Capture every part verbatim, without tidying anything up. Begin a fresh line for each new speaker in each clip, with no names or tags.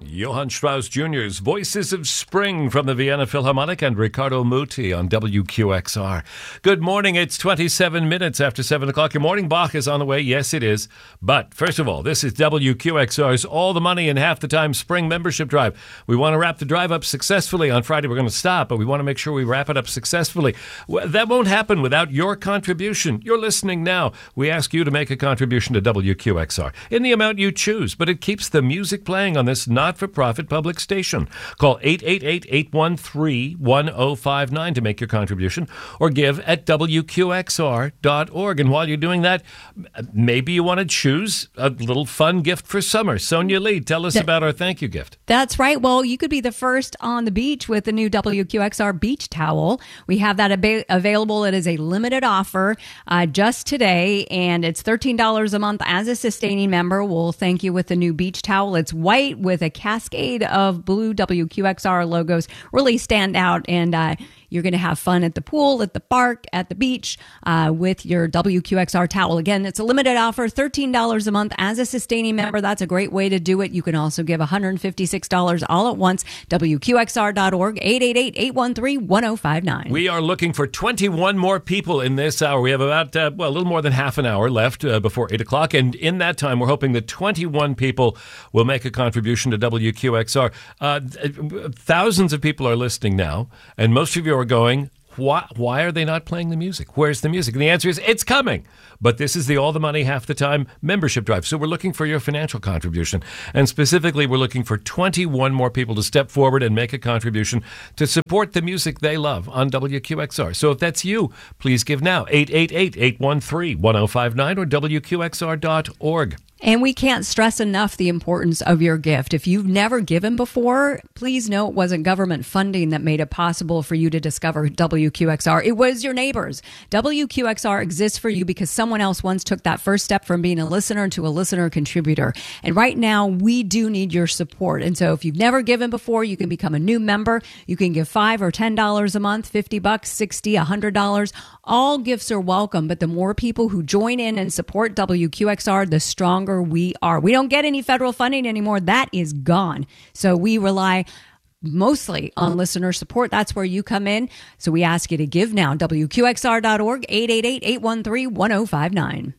Johann Strauss Junior's Voices of Spring from the Vienna Philharmonic and Riccardo Muti on W Q X R. Good morning. It's twenty-seven minutes after seven o'clock. Your morning Bach is on the way. Yes, it is. But first of all, this is W Q X R's All the Money in Half the Time Spring Membership Drive. We want to wrap the drive up successfully. On Friday, we're going to stop, but we want to make sure we wrap it up successfully. Well, that won't happen without your contribution. You're listening now. We ask you to make a contribution to W Q X R in the amount you choose, but it keeps the music playing on this not-for-profit public station. Call eight eight eight, eight one three, one zero five nine to make your contribution, or give at W Q X R dot org. And while you're doing that, maybe you want to choose a little fun gift for summer. Sonia Lee, tell us that, about our thank you gift.
That's right. Well, you could be the first on the beach with the new W Q X R beach towel. We have that ab- available. It is a limited offer uh, just today, and it's thirteen dollars a month as a sustaining member. We'll thank you with the new beach towel. It's white with a cascade of blue W Q X R logos. Really stand out, and uh, you're going to have fun at the pool, at the park, at the beach uh, with your W Q X R towel. Again, it's a limited offer, thirteen dollars a month as a sustaining member. That's a great way to do it. You can also give one hundred fifty-six dollars all at once. W Q X R dot org, eight eight eight, eight one three, one zero five nine.
We are looking for twenty-one more people in this hour. We have about, uh, well, a little more than half an hour left uh, before eight o'clock. And in that time, we're hoping that twenty-one people will make a contribution to W Q X R. Uh, thousands of people are listening now, and most of you are going, why, why are they not playing the music? Where's the music? And the answer is, it's coming. But this is the All the Money Half the Time membership drive. So we're looking for your financial contribution. And specifically, we're looking for twenty-one more people to step forward and make a contribution to support the music they love on W Q X R. So if that's you, please give now. eight eight eight, eight one three, one zero five nine or W Q X R dot org.
And we can't stress enough the importance of your gift. If you've never given before, please know it wasn't government funding that made it possible for you to discover W Q X R. It was your neighbors. W Q X R exists for you because someone else once took that first step from being a listener to a listener contributor. And right now, we do need your support. And so if you've never given before, you can become a new member. You can give five or ten dollars a month, fifty bucks, sixty, a hundred dollars. All gifts are welcome, but the more people who join in and support W Q X R, the stronger we are. We don't get any federal funding anymore. That is gone. So we rely mostly on listener support. That's where you come in. So we ask you to give now. W Q X R dot org, eight eight eight, eight one three, one zero five nine.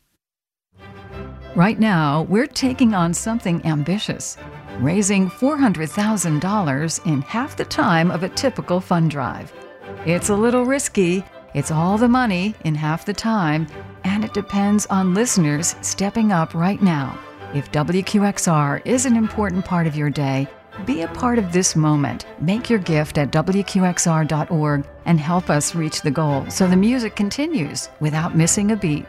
Right now, we're taking on something ambitious, raising four hundred thousand dollars in half the time of a typical fund drive. It's a little risky. It's all the money in half the time, and it depends on listeners stepping up right now. If W Q X R is an important part of your day, be a part of this moment. Make your gift at W Q X R dot org and help us reach the goal so the music continues without missing a beat.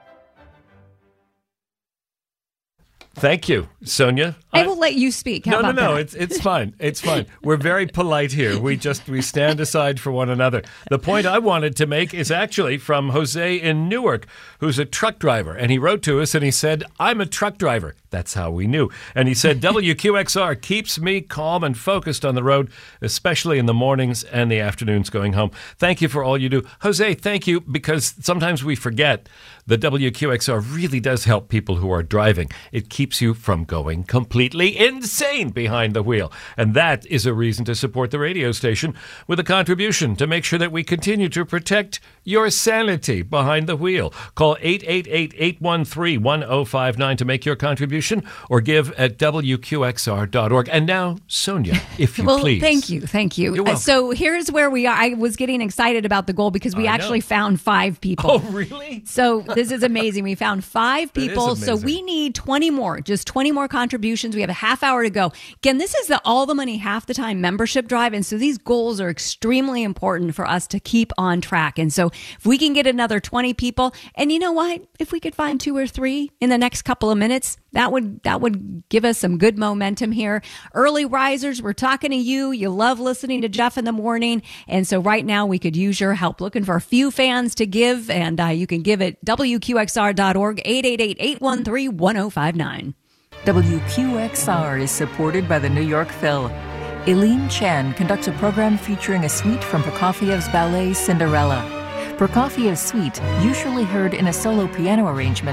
Thank you, Sonia.
I will let you speak. How
no,
about
no, no.
that?
It's it's fine. It's fine. We're very polite here. We just we stand aside for one another. The point I wanted to make is actually from Jose in Newark, who's a truck driver, and he wrote to us and he said, "I'm a truck driver." That's how we knew. And he said, W Q X R keeps me calm and focused on the road, especially in the mornings and the afternoons going home. Thank you for all you do. Jose, thank you, because sometimes we forget that W Q X R really does help people who are driving. It keeps you from going completely insane behind the wheel. And that is a reason to support the radio station with a contribution to make sure that we continue to protect your sanity behind the wheel. Call eight eight eight, eight one three, one zero five nine to make your contribution, or give at W Q X R dot org. And now, Sonia, if you
well,
please.
Thank you. Thank you.
You're welcome.
So here's where we are. I was getting excited about the goal because we
I
actually
know.
found five people.
Oh, really?
So this is amazing. We found five
That is
people. So
amazing.
we need twenty more, just twenty more contributions. We have a half hour to go. Again, this is the All the Money Half the Time membership drive. And so these goals are extremely important for us to keep on track. And so if we can get another twenty people, and you know what? If we could find two or three in the next couple of minutes, that would that would give us some good momentum here. Early risers, we're talking to you. You love listening to Jeff in the morning. And so right now we could use your help. Looking for a few fans to give, and uh, you can give at W Q X R dot org, eight eight eight, eight one three, one zero five nine.
W Q X R is supported by the New York Phil. Eileen Chen conducts a program featuring a suite from Prokofiev's ballet Cinderella. Prokofiev's suite, usually heard in a solo piano arrangement,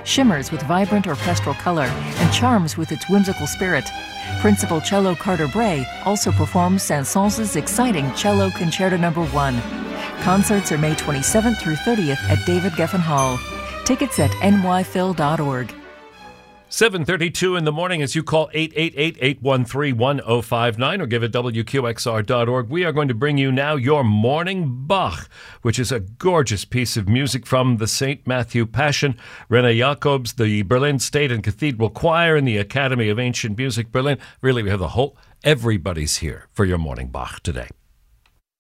shimmers with vibrant orchestral color, and charms with its whimsical spirit. Principal cello Carter Bray also performs Saint-Saëns' exciting Cello Concerto Number One. Concerts are May twenty-seventh through thirtieth at David Geffen Hall. Tickets at n y phil dot org.
seven thirty-two in the morning as you call eight eight eight, eight one three, one oh five nine or give it W Q X R dot org. We are going to bring you now your Morning Bach, which is a gorgeous piece of music from the Saint Matthew Passion. René Jacobs, the Berlin State and Cathedral Choir, and the Academy of Ancient Music Berlin. Really, we have the whole, everybody's here for your Morning Bach today.